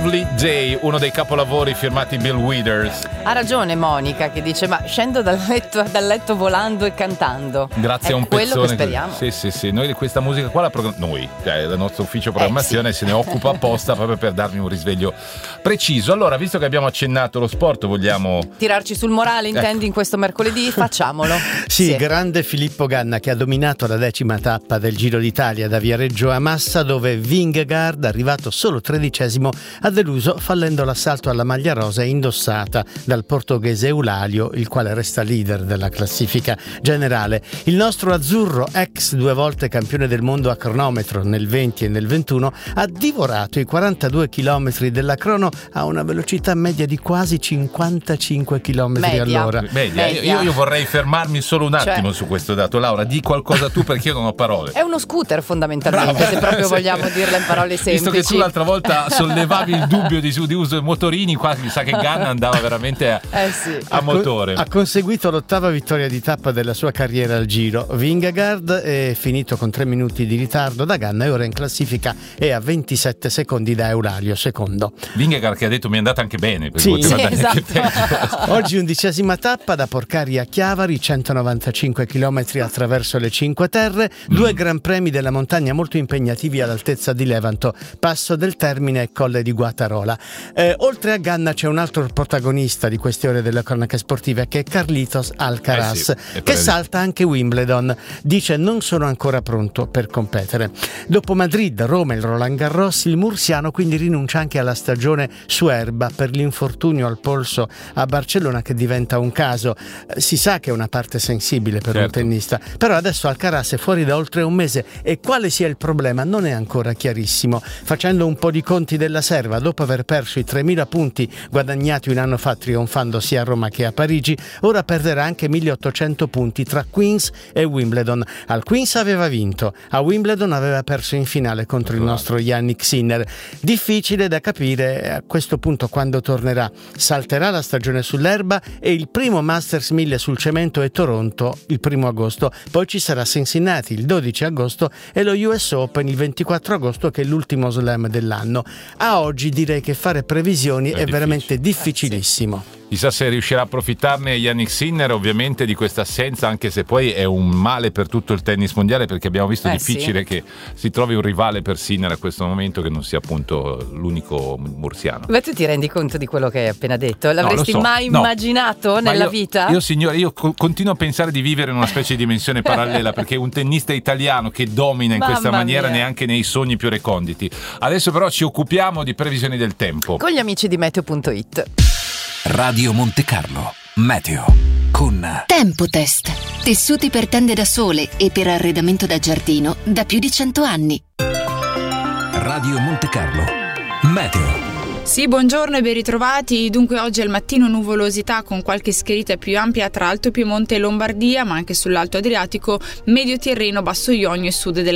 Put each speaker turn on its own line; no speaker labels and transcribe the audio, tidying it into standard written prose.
Lovely Day, uno dei capolavori firmati Bill Withers.
Ha ragione Monica che dice: ma scendo dal letto volando e cantando.
Grazie a un
quello
pezzone
che speriamo.
Sì, noi di questa musica qua il nostro ufficio programmazione se ne occupa apposta proprio per darmi un risveglio preciso. Allora, visto che abbiamo accennato lo sport, vogliamo
tirarci sul morale, intendi, in questo mercoledì? Facciamolo.
Sì, grande Filippo Ganna che ha dominato la 10ª tappa del Giro d'Italia da Viareggio a Massa, dove Vingegaard, arrivato solo 13°, ha deluso fallendo l'assalto alla maglia rosa indossata dal portoghese Eulalia, il quale resta leader della classifica generale. Il nostro azzurro, ex 2 volte campione del mondo a cronometro nel 20 e nel 21, ha divorato i 42 km della crono a una velocità media di quasi 55 km all'ora.
Media. Io vorrei fermarmi solo un attimo su questo dato. Laura, di qualcosa tu, perché io non ho parole.
È uno scooter fondamentalmente, se proprio vogliamo dirla in parole semplici.
Visto che tu l'altra volta sollevavi il dubbio di uso dei motorini, qua mi sa che Ganna andava veramente a motore.
Ha conseguito l'8ª vittoria di tappa della sua carriera al Giro. Vingegaard è finito con 3 minuti di ritardo da Ganna e ora in classifica è a 27 secondi da Eulalia, secondo.
Vingegaard che ha detto mi è andata anche bene,
sì, esatto.
Oggi 11ª tappa da Porcari a Chiavari, 195 km attraverso le Cinque Terre, 2 Gran Premi della montagna molto impegnativi all'altezza di Levanto, Passo del Termine e Colle di Guatarola. Oltre a Ganna c'è un altro protagonista di queste ore delle cronache sportive, che è Carlitos Alcaraz, che salta anche Wimbledon. Dice: non sono ancora pronto per competere. Dopo Madrid, Roma e il Roland Garros, il mursiano quindi rinuncia anche alla stagione su erba per l'infortunio al polso a Barcellona, che diventa un caso. Si sa che è una parte sensibile per un tennista, però adesso Alcaraz è fuori da oltre un mese e quale sia il problema non è ancora chiarissimo. Facendo un po' di conti della serva, dopo aver perso i 3.000 punti guadagnati un anno fa trionfando sia a Roma che a Parigi, ora perderà anche 1.800 punti tra Queens e Wimbledon. Al Queens aveva vinto, a Wimbledon aveva perso in finale contro il nostro Jannik Sinner. Difficile da capire a questo punto quando tornerà. Salterà la stagione sull'erba e il primo Masters 1000 sul cemento è Toronto il 1 agosto, poi ci sarà Cincinnati il 12 agosto e lo US Open il 24 agosto, che è l'ultimo slam dell'anno. A oggi direi che fare previsioni è veramente difficilissimo.
Chissà se riuscirà a approfittarne Jannik Sinner ovviamente di questa assenza, anche se poi è un male per tutto il tennis mondiale, perché abbiamo visto difficile che si trovi un rivale per Sinner a questo momento che non sia appunto l'unico mursiano.
Ma tu ti rendi conto di quello che hai appena detto? L'avresti mai immaginato nella vita?
Io signore, io continuo a pensare di vivere in una specie di dimensione parallela, perché un tennista italiano che domina in questa maniera neanche nei sogni più reconditi. Adesso però ci occupiamo di previsioni del tempo
con gli amici di Meteo.it.
Radio Monte Carlo Meteo con
Tempotest, tessuti per tende da sole e per arredamento da giardino da più di 100 anni.
Radio Monte Carlo Meteo.
Sì, buongiorno e ben ritrovati. Dunque oggi al mattino nuvolosità con qualche schiarita più ampia tra Alto Piemonte e Lombardia, ma anche sull'Alto Adriatico, Medio Tirreno, Basso Ionio e sud della